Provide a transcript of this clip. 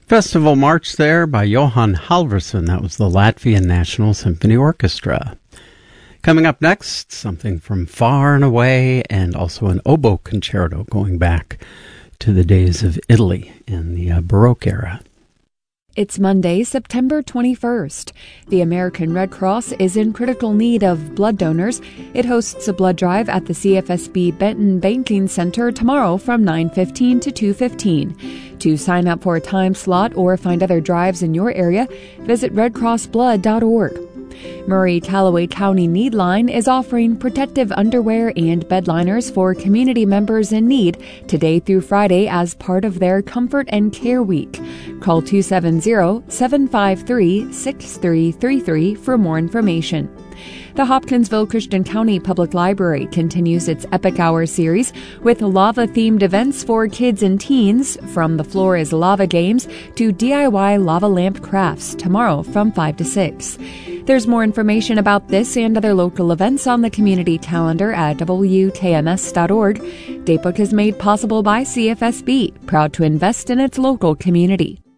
Festival March there by Johan Halvorsen. That was the Latvian National Symphony Orchestra. Coming up next, something from far and away, and also an oboe concerto going back to the days of Italy in the Baroque era. It's Monday, September 21st. The American Red Cross is in critical need of blood donors. It hosts a blood drive at the CFSB Benton Banking Center tomorrow from 9:15 to 2:15. To sign up for a time slot or find other drives in your area, visit redcrossblood.org. Murray-Callaway County Needline is offering protective underwear and bed liners for community members in need today through Friday as part of their Comfort and Care Week. Call 270-753-6333 for more information. The Hopkinsville Christian County Public Library continues its Epic Hour series with lava-themed events for kids and teens, from the Floor is Lava games to DIY lava lamp crafts tomorrow from 5 to 6. There's more information about this and other local events on the community calendar at WKMS.org. Datebook is made possible by CFSB, proud to invest in its local community.